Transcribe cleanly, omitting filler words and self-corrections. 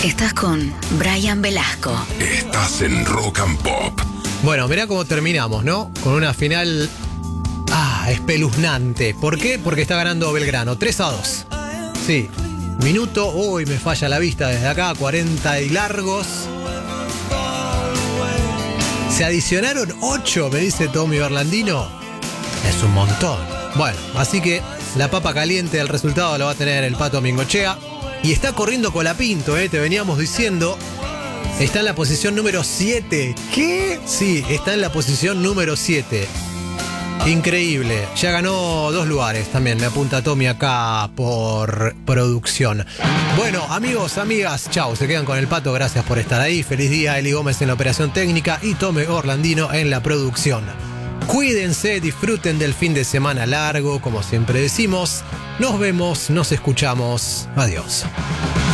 Estás con Brian Velasco. Estás en Rock and Pop. Bueno, mirá cómo terminamos, ¿no? Con una final espeluznante. ¿Por qué? Porque está ganando Belgrano, 3-2. Sí, minuto, uy, me falla la vista desde acá, 40 y largos. Se adicionaron 8, me dice Tommy Orlandino. Es un montón. Bueno, así que la papa caliente del resultado lo va a tener el Pato Mingochea. Y está corriendo Colapinto, te veníamos diciendo. Está en la posición número 7. ¿Qué? Sí, está en la posición número 7. Increíble. Ya ganó 2 lugares también. Me apunta Tommy acá por producción. Bueno, amigos, amigas, chau. Se quedan con el Pato. Gracias por estar ahí. Feliz día, Eli Gómez en la operación técnica y Tommy Orlandino en la producción. Cuídense, disfruten del fin de semana largo, como siempre decimos. Nos vemos, nos escuchamos. Adiós.